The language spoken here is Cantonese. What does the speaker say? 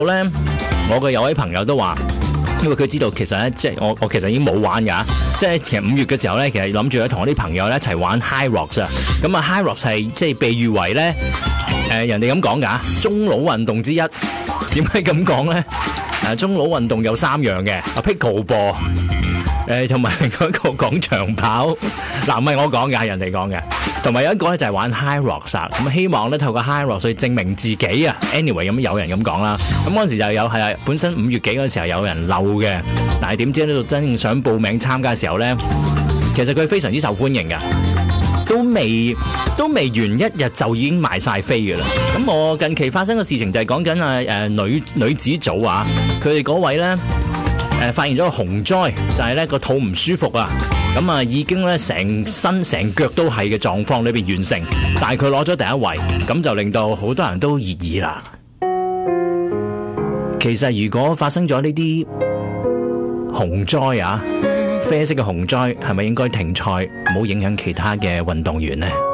咧，我嘅有位朋友都話，因為佢知道其實咧，即係我其實已經冇玩㗎，即係其實5月嘅時候咧，其實諗住咧同我啲朋友咧一齊玩 High Rocks 啊。咁啊 High Rocks 係即係被譽為咧人哋咁講㗎，中老運動之一。點解咁講咧？中老運動有3樣嘅，Pickleball，同埋另外一個講長跑，嗱唔係我講嘅，係人哋講嘅，同埋有一個咧就係玩 High Rocks 啊，咁希望咧透過 High Rocks 去證明自己啊。Anyway 咁有人咁講啦，咁嗰陣時就有係本身5月幾嗰陣時候有人漏嘅，但係點知呢度真正想報名參加嘅時候咧，其實佢非常之受歡迎嘅。都未完1日就已經賣晒飛嘅啦。咁我近期發生嘅事情就係講緊女子組啊，佢哋嗰位咧發現咗個洪災，就係咧個肚唔舒服啊。咁啊已經咧成身成腳都係嘅狀況裏邊完成，但係佢攞咗第一位，咁就令到好多人都熱議啦。其實如果發生咗呢啲洪災啊，啡色嘅洪災係咪應該停賽，唔好影響其他嘅運動員呢？